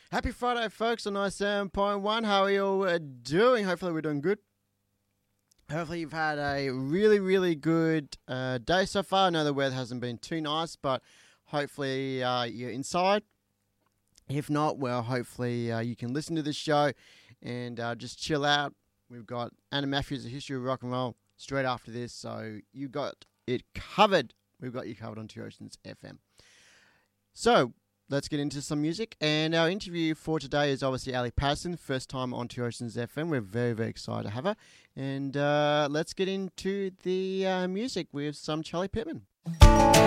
Happy Friday, folks, on 97.1. How are you all doing? Hopefully we're doing good. Hopefully you've had a really, really good day so far. I know the weather hasn't been too nice, but hopefully you're inside. If not, well, hopefully you can listen to this show and just chill out. We've got Anna Matthews, A History of Rock and Roll, straight after this, so you got it covered. We've got you covered on Two Oceans FM. So, let's get into some music. And our interview for today is obviously Ali Patterson, first time on Two Oceans FM. We're very, very excited to have her. And let's get into the music with some Charlie Pittman.